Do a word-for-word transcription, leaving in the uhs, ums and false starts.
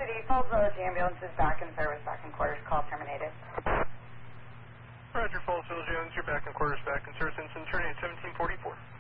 activity. Falls Village ambulance is back in service, back in quarters. Call terminated. Roger, Falls Village ambulance, you're back in quarters, back in service. Centurion seventeen forty-four.